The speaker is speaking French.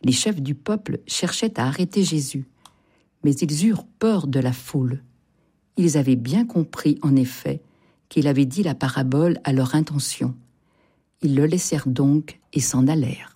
Les chefs du peuple cherchaient à arrêter Jésus, mais ils eurent peur de la foule. Ils avaient bien compris, en effet, qu'il avait dit la parabole à leur intention. Ils le laissèrent donc et s'en allèrent.